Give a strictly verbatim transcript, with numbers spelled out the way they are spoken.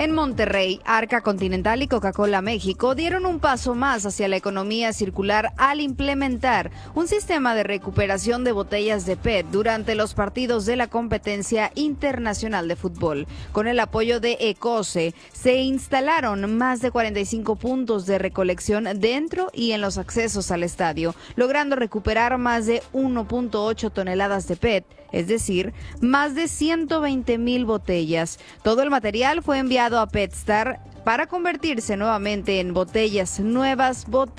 En Monterrey, Arca Continental y Coca-Cola México dieron un paso más hacia la economía circular al implementar un sistema de recuperación de botellas de P E T durante los partidos de la competencia internacional de fútbol. Con el apoyo de ECOCE, se instalaron más de cuarenta y cinco puntos de recolección dentro y en los accesos al estadio, logrando recuperar más de uno punto ocho toneladas de P E T, es decir, más de ciento veinte mil botellas. Todo el material fue enviado a PetStar para convertirse nuevamente en botellas nuevas, botellas